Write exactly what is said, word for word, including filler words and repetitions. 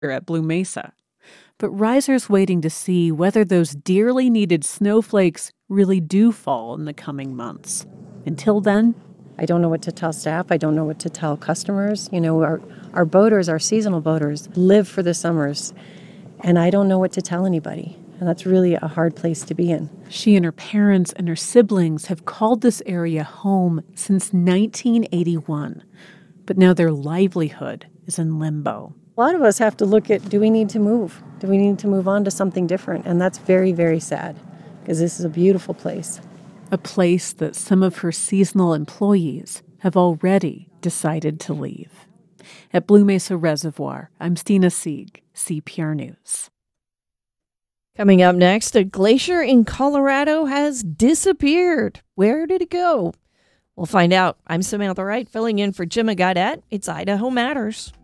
at Blue Mesa. But risers waiting to see whether those dearly needed snowflakes really do fall in the coming months. Until then, I don't know what to tell staff. I don't know what to tell customers. You know, our, our boaters, our seasonal boaters, live for the summers. And I don't know what to tell anybody. And that's really a hard place to be in. She and her parents and her siblings have called this area home since nineteen eighty-one. But now their livelihood is in limbo. A lot of us have to look at, do we need to move? Do we need to move on to something different? And that's very, very sad, because this is a beautiful place. A place that some of her seasonal employees have already decided to leave. At Blue Mesa Reservoir, I'm Stina Sieg, C P R News. Coming up next, a glacier in Colorado has disappeared. Where did it go? We'll find out. I'm Samantha Wright, filling in for Jim Gaudette. It's Idaho Matters.